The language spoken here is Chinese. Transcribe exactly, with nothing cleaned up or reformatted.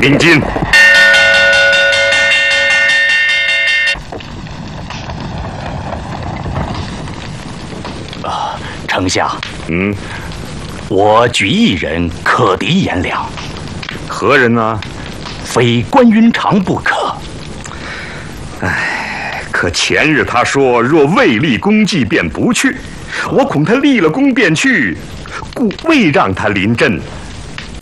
领进。 啊，丞相， 嗯， 我举一人可敌颜良。 何人呢？ 非关云长不可。 唉，可前日他说若未立功绩便不去，我恐他立了功便去，故未让他临阵。